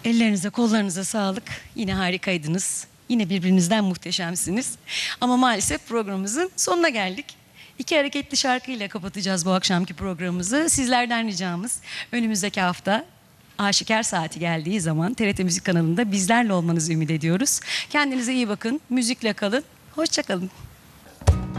Ellerinize, kollarınıza sağlık. Yine harikaydınız. Yine birbirinizden muhteşemsiniz. Ama maalesef programımızın sonuna geldik. İki hareketli şarkıyla kapatacağız bu akşamki programımızı. Sizlerden ricamız önümüzdeki hafta Aşikar Saati geldiği zaman TRT Müzik kanalında bizlerle olmanızı ümit ediyoruz. Kendinize iyi bakın, müzikle kalın, hoşça kalın.